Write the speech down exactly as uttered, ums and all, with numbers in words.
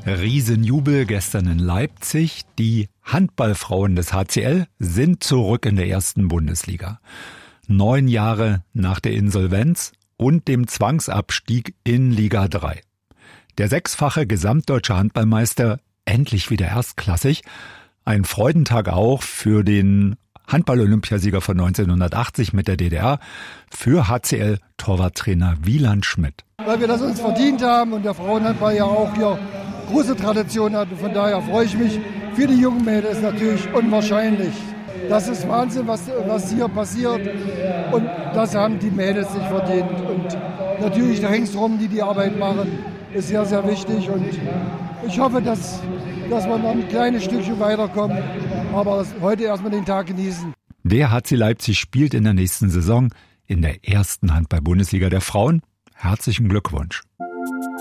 Riesenjubel gestern in Leipzig. Die Handballfrauen des H C L sind zurück in der ersten Bundesliga. Neun Jahre nach der Insolvenz und dem Zwangsabstieg in Liga drei. Der sechsfache gesamtdeutsche Handballmeister endlich wieder erstklassig. Ein Freudentag auch für den Handball-Olympiasieger von neunzehnhundertachtzig mit der D D R, für H C L-Torwarttrainer Wieland Schmidt. Weil wir das uns verdient haben und der Frauenhandball ja auch hier große Tradition hat. Und von daher freue ich mich. Für die jungen Mädels natürlich unwahrscheinlich. Das ist Wahnsinn, was, was hier passiert. Und das haben die Mädels sich verdient. Und natürlich der Ringsrum, die die Arbeit machen, ist sehr, sehr wichtig. Und ich hoffe, dass, dass wir noch ein kleines Stückchen weiterkommen. Aber heute erstmal den Tag genießen. Der H C Leipzig spielt in der nächsten Saison in der ersten Handball-Bundesliga der Frauen. Herzlichen Glückwunsch.